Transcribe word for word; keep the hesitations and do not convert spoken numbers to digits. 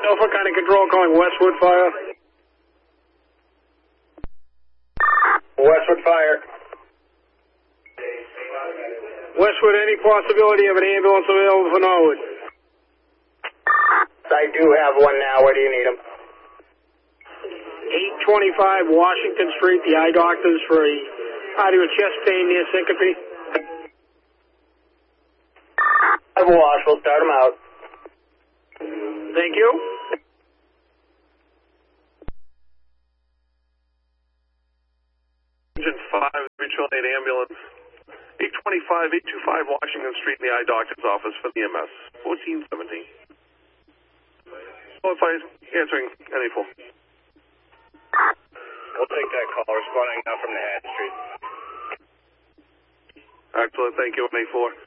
Alpha kind of control calling Westwood Fire. Westwood Fire. Westwood, any possibility of an ambulance available for Norwood? I do have one now. Where do you need them? eight twenty-five Washington Street, the eye doctors for a cardio chest pain near syncope. I have a wash. We'll start them out. Thank you. Engine five, three eight ambulance. eight twenty-five, eight twenty-five Washington Street in the eye doctor's office for the M S. fourteen seventeen. Qualify answering N A four. We'll take that call. Responding now from the Hatton Street. Excellent. Thank you, N A four.